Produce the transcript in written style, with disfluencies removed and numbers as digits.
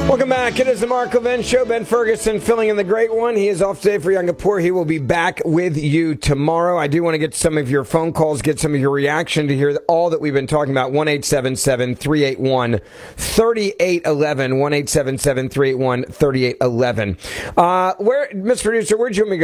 Welcome back. It is the Mark Levin Show. Ben Ferguson filling in the great one. He is off today for Yom Kippur. He will be back with you tomorrow. I do want to get some of your phone calls, get some of your reaction to hear all that we've been talking about. 1-877-381-3811. 1-877-381-3811. Mr. Producer, where'd you want me to go?